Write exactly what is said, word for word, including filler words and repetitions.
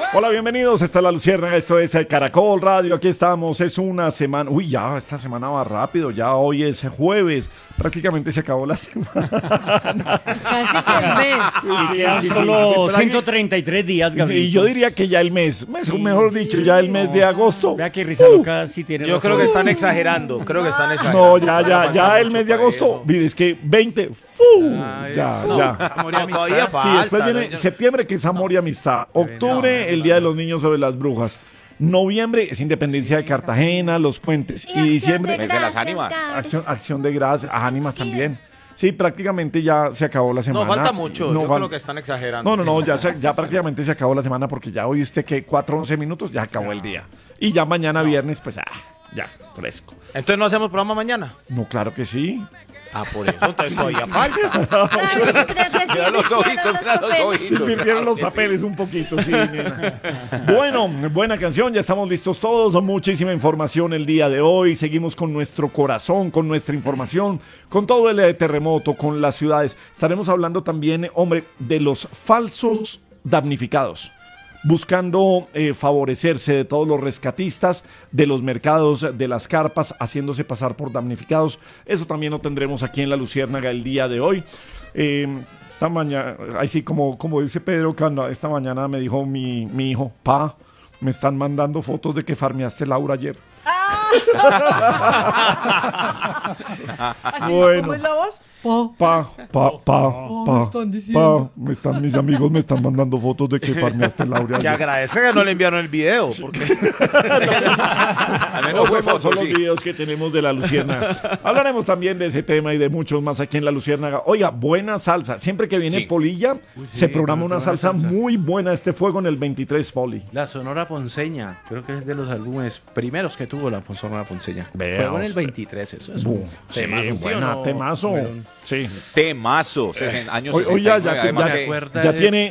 Hola, bienvenidos. Esta es La Luciérnaga, esto es el Caracol Radio. Aquí estamos, es una semana. Uy, ya, esta semana va rápido. Ya hoy es jueves. Prácticamente se acabó la semana. Casi que el mes. Sí, Quedan sí, sí. solo Pero ciento treinta y tres días, Gabriel. Y yo diría que ya el mes, mes mejor dicho, ya el mes de agosto. Vea que Rizaloca sí tiene Yo razón. creo que están exagerando, creo que están exagerando. No, ya, ya, ya el mes de agosto. Mire, es que veinte. ¡fu! Ya, ya. No, todavía Sí, falta. después viene ¿no? septiembre, que es amor y amistad. Octubre, el Día de los Niños o de las Brujas. Noviembre es Independencia de Cartagena, los puentes. Y diciembre, Mes de las ánimas. acción, acción de gracias, ah, ánimas también. Sí, prácticamente ya se acabó la semana. No, falta mucho. No, Yo fal- creo que están exagerando. No, no, no, ya, se- ya prácticamente se acabó la semana porque ya hoy usted que cuatro, once minutos, ya acabó el día. Y ya mañana viernes, pues, ah, ya, fresco. Entonces no hacemos programa mañana. No, claro que sí. Ah, por eso, entonces todavía falta. Claro, creo que sí. Mira los ojitos, mira los papeles. ojitos. Se invirtieron los papeles un poquito, sí, nena. Bueno, buena canción, ya estamos listos todos. Muchísima información el día de hoy. Seguimos con nuestro corazón, con nuestra información, con todo el eh, terremoto, con las ciudades. Estaremos hablando también, hombre, de los falsos damnificados, buscando eh, favorecerse de todos los rescatistas, de los mercados, de las carpas, haciéndose pasar por damnificados. Eso también lo tendremos aquí en La Luciérnaga el día de hoy. Eh, esta mañana, ahí sí, como, como dice Pedro Canda, esta mañana me dijo mi, mi hijo, pa, me están mandando fotos de que farmeaste Laura ayer. Bueno. ¿Cómo es la voz? Pa, pa, pa, pa, me están diciendo. pa, me están, mis amigos me están mandando fotos de que farmeaste Laura Que ayer. agradezca que no le enviaron el video. Porque Al menos No, fue son, foto, son los sí. videos que tenemos de La Luciérnaga. Hablaremos también de ese tema y de muchos más aquí en La Luciérnaga. Oiga, buena salsa. Siempre que viene Sí. Polilla, se programa una salsa, muy buena. Este fuego en el veintitrés, Poli. La Sonora Ponceña, creo que es de los álbumes primeros que tuvo la Sonora Ponceña. Vea Fue en el usted. veintitrés, eso es Bu- un sí, temazo. ¿sí o buena, no? temazo. Bueno, Sí. Temazo, sesenta años Hoy, hoy ya, ya, sesenta y nueve, además ya- que- ¿se acuerda ya de- tiene